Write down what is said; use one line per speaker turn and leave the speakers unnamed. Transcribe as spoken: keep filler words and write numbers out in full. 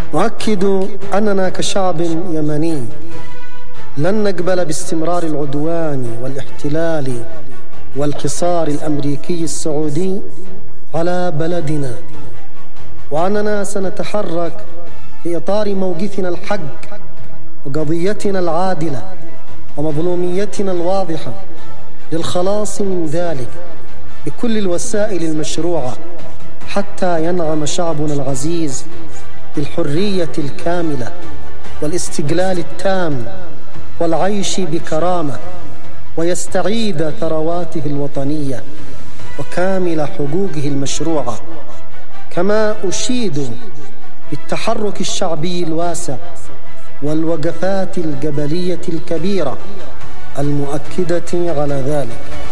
نؤكد أننا كشعب يمني لن نقبل باستمرار العدوان والاحتلال والحصار الأمريكي السعودي على بلدنا، وأننا سنتحرك في إطار موقفنا الحق وقضيتنا العادلة ومظلوميتنا الواضحة للخلاص من ذلك بكل الوسائل المشروعة حتى ينعم شعبنا العزيز بالحرية الكاملة والاستقلال التام والعيش بكرامة، ويستعيد ثرواته الوطنية وكامل حقوقه المشروعة. كما أشيد بالتحرك الشعبي الواسع والوقفات القبلية الكبيرة المؤكدة على ذلك.